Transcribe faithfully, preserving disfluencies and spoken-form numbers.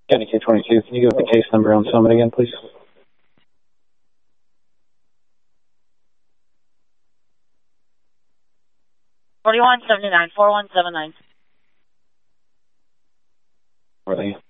County K twenty-two, can you give the case number on Summit again, please? forty-one seventy-nine, four one seven nine. Where are they?